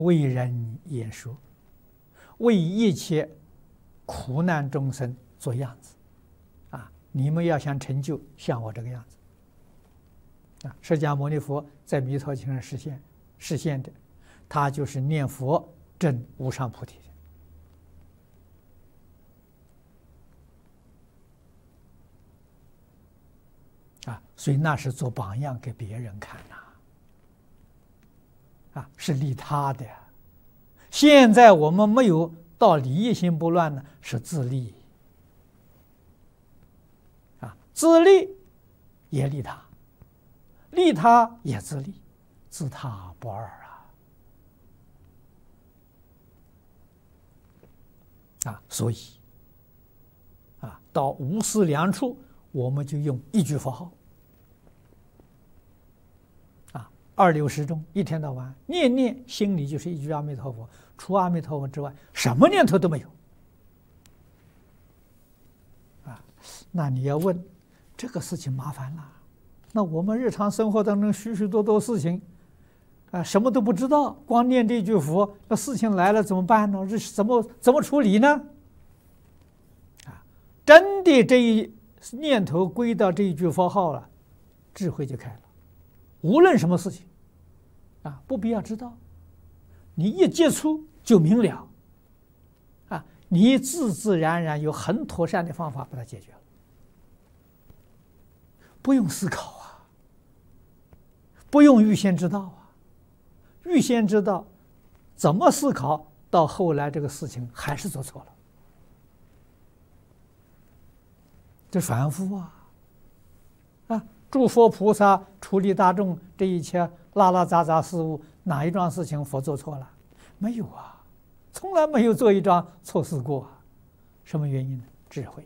为人言说，为一切苦难众生做样子。你们要想成就，像我这个样子。释迦牟尼佛在弥陀经上实现的，他就是念佛证无上菩提的。所以那是做榜样给别人看呐。是利他的。现在我们没有到利益心不乱呢，是自利。自利也利他，利他也自利，自他不二所以到无私良处，我们就用一句佛号二六时中，一天到晚念念心里就是一句阿弥陀佛，除阿弥陀佛之外，什么念头都没有那你要问，这个事情麻烦了。那我们日常生活当中许许多多事情什么都不知道，光念这句佛，那事情来了怎么办呢？怎么处理呢？真的这一念头归到这一句佛号了，智慧就开了。无论什么事情不必要知道，你一接触就明了你自自然然有很妥善的方法把它解决了，不用思考不用预先知道预先知道怎么思考，到后来这个事情还是做错了，这反复诸佛菩萨处理大众这一切拉杂杂事物，哪一桩事情佛做错了？没有从来没有做一桩错事过什么原因呢？智慧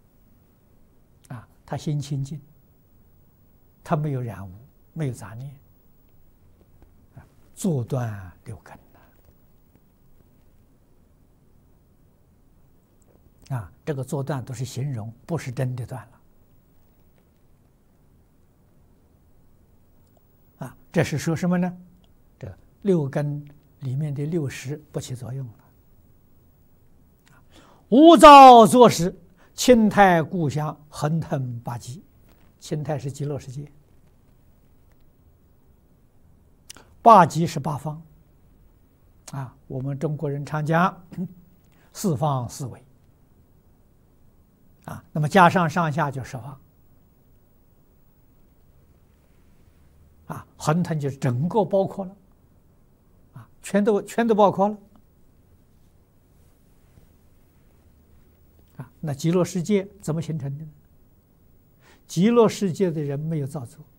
他心清净，他没有染污，没有杂念做断六根这个做断都是形容，不是真的断了这是说什么呢？这六根里面的六识不起作用了。无造作时，清泰故乡，恒腾八极。清泰是极乐世界，八极是八方我们中国人常讲四方四维那么加上上下就十方恒腾就是整个包括了全都包括了那极乐世界怎么形成的呢？极乐世界的人没有造作，